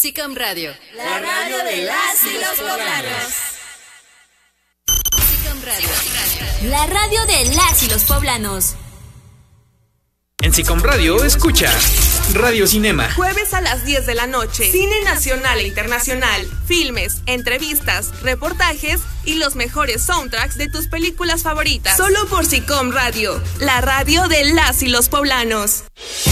SICOM Radio. La radio de las y los poblanos. SICOM Radio. La radio de las y los poblanos. En SICOM Radio escucha Radio Cinema. Jueves a las 10 de la noche. Cine nacional e internacional. Filmes, entrevistas, reportajes y los mejores soundtracks de tus películas favoritas. Solo por SICOM Radio. La radio de las y los poblanos.